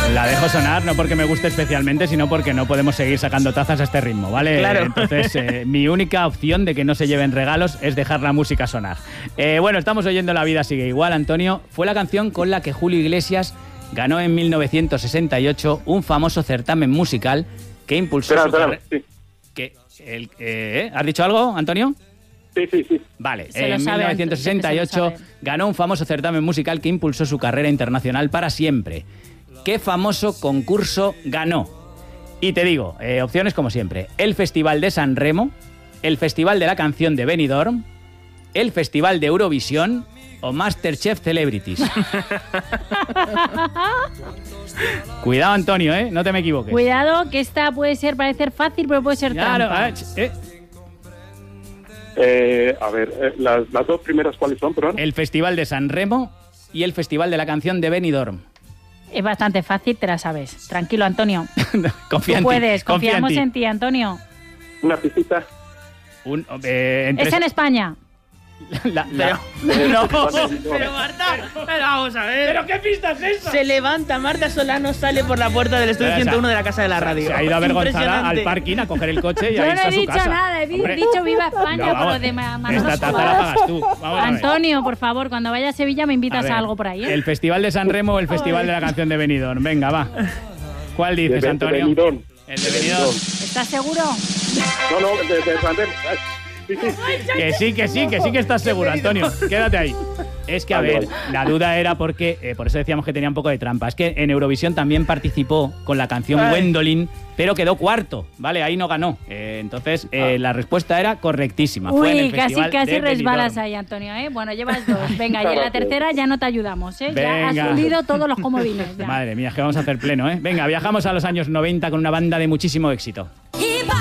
La dejo sonar, no porque me guste especialmente, sino porque no podemos seguir sacando tazas a este ritmo, ¿vale? Claro. Entonces, mi única opción de que no se lleven regalos es dejar la música sonar. Bueno, estamos oyendo La vida sigue igual, Antonio. Fue la canción con la que Julio Iglesias ganó en 1968 un famoso certamen musical que impulsó su carrera. Sí. ¿Has dicho algo, Antonio? Sí. Vale, Se lo en sabe, 1968 ganó un famoso certamen musical que impulsó su carrera internacional para siempre. ¿Qué famoso concurso ganó? Y te digo, opciones como siempre. El Festival de San Remo, el Festival de la Canción de Benidorm, el Festival de Eurovisión o MasterChef Celebrities. Cuidado, Antonio, no te me equivoques. Cuidado, que esta puede parecer fácil, pero puede ser trampa. A ver, las dos primeras, ¿cuáles son, perdón? El Festival de San Remo y el Festival de la Canción de Benidorm. Es bastante fácil, te la sabes. Tranquilo, Antonio. Confía Tú en puedes, ti, confía confiamos en en ti, Antonio. Una pistita. Es en España. No. Pero Marta, pero vamos a ver. ¿Pero qué pista es esa? Se levanta Marta Solano, sale por la puerta del estudio 101 de la Casa de la Radio. Se ha ido avergonzada Impresionante. al parking a coger el coche y Yo ahí no está he su dicho casa. nada, he Hombre, dicho viva España no, por vamos, lo de Manolo esta taza la Escobar. pagas tú. Vamos a ver. Antonio, por favor, cuando vaya a Sevilla me invitas ver, a algo por ahí. ¿El Festival de San Remo o el Festival de la Canción de Benidorm? Venga, va. ¿Cuál dices, Antonio? Benidorm. El de Benidorm. ¿Estás seguro? No, de San Remo. Sí. Que sí que estás seguro, Antonio. Quédate ahí. Es que, a ver, la duda era porque, por eso decíamos que tenía un poco de trampa. Es que en Eurovisión también participó con la canción Gwendolyn, pero quedó cuarto, ¿vale? Ahí no ganó. Entonces, la respuesta era correctísima. Fue en el Festival casi de resbalas Benidorm. ahí, Antonio, ¿eh? Bueno, llevas dos. Venga, y en la tercera ya no te ayudamos, ¿eh? Ya has Venga. hundido todos los comodines. Ya. Madre mía, es que vamos a hacer pleno, ¿eh? Venga, viajamos a los años 90 con una banda de muchísimo éxito.